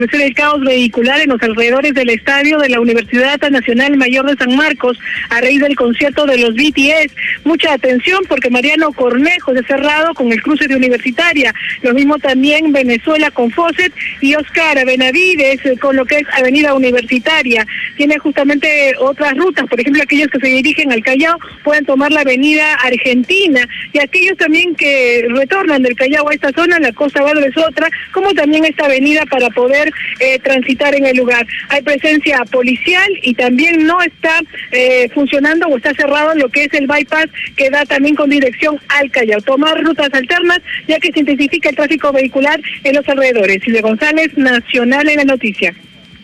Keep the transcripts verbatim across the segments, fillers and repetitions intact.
Es el caos vehicular en los alrededores del estadio de la Universidad Nacional Mayor de San Marcos a raíz del concierto de los B T S. Mucha atención porque Mariano Cornejo se ha cerrado con el cruce de Universitaria, lo mismo también Venezuela con Fawcett y Oscar Benavides con lo que es Avenida Universitaria. Tiene justamente otras rutas, por ejemplo aquellos que se dirigen al Callao pueden tomar la Avenida Argentina y aquellos también que retornan del Callao a esta zona, la Costa Verde es otra, como también esta avenida para poder Eh, transitar en el lugar. Hay presencia policial y también no está eh, funcionando o está cerrado lo que es el bypass que da también con dirección al Callao. Tomar rutas alternas ya que se intensifica el tráfico vehicular en los alrededores. Silvia González, Nacional en la Noticia.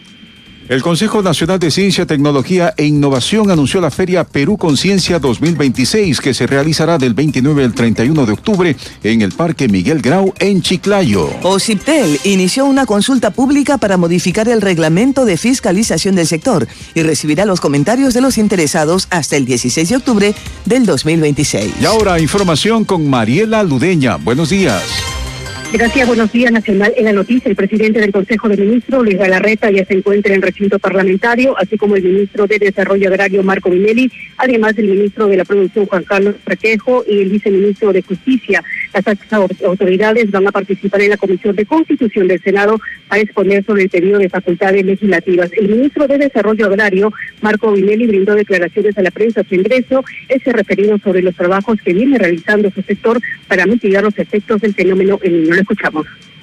El Consejo Nacional de Ciencia, Tecnología e Innovación anunció la Feria Perú Conciencia dos mil veintiséis que se realizará del veintinueve al treinta y uno de octubre en el Parque Miguel Grau en Chiclayo. OCIPTEL inició una consulta pública para modificar el reglamento de fiscalización del sector y recibirá los comentarios de los interesados hasta el dieciséis de octubre del dos mil veintiséis. Y ahora información con Mariela Ludeña. Buenos días. Gracias, buenos días. Nacional en la Noticia. El presidente del Consejo de Ministros, Luis Galarreta, ya se encuentra en el recinto parlamentario, así como el ministro de Desarrollo Agrario, Marco Vinelli, además del ministro de la Producción, Juan Carlos Requejo, y el viceministro de Justicia. Las autoridades van a participar en la Comisión de Constitución del Senado a exponer sobre el periodo de facultades legislativas. El ministro de Desarrollo Agrario, Marco Vinelli, brindó declaraciones a la prensa a su ingreso. Él se referido sobre los trabajos que viene realizando su sector para mitigar los efectos del fenómeno El Niño. Lo escuchamos.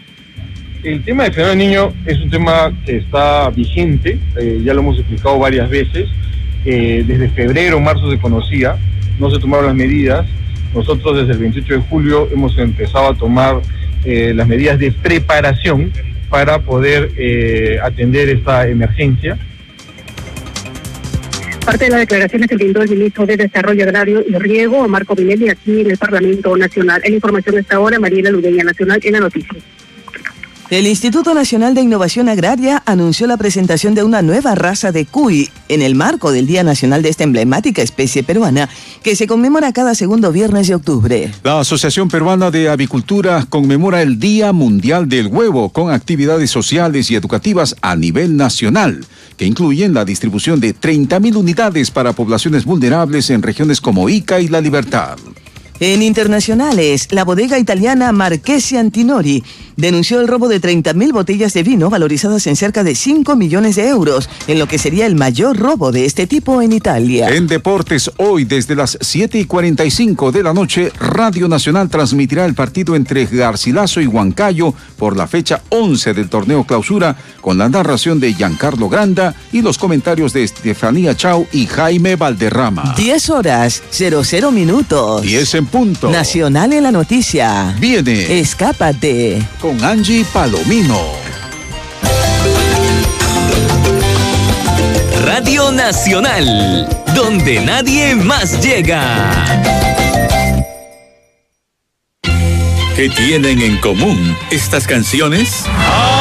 El tema del fenómeno del Niño es un tema que está vigente, eh, ya lo hemos explicado varias veces. Eh, desde febrero, marzo se conocía, no se tomaron las medidas. Nosotros desde el veintiocho de julio hemos empezado a tomar eh, las medidas de preparación para poder eh, atender esta emergencia. Parte de las declaraciones que brindó el ministro de Desarrollo Agrario y Riego, Marco Vinelli, aquí en el Parlamento Nacional. En información de esta hora, Mariela Ludeña, Nacional en la Noticia. El Instituto Nacional de Innovación Agraria anunció la presentación de una nueva raza de cuy en el marco del Día Nacional de esta emblemática especie peruana que se conmemora cada segundo viernes de octubre. La Asociación Peruana de Avicultura conmemora el Día Mundial del Huevo con actividades sociales y educativas a nivel nacional, que incluyen la distribución de treinta mil unidades para poblaciones vulnerables en regiones como Ica y La Libertad. En internacionales, la bodega italiana Marchesi Antinori denunció el robo de treinta mil botellas de vino valorizadas en cerca de cinco millones de euros, en lo que sería el mayor robo de este tipo en Italia. En deportes, hoy desde las siete y cuarenta y cinco de la noche, Radio Nacional transmitirá el partido entre Garcilaso y Huancayo por la fecha once del torneo clausura, con la narración de Giancarlo Granda y los comentarios de Estefanía Chau y Jaime Valderrama. diez horas, cero cero minutos. diez en punto. Nacional en la Noticia. Viene. Escápate. Con Angie Palomino. Radio Nacional, donde nadie más llega. ¿Qué tienen en común estas canciones?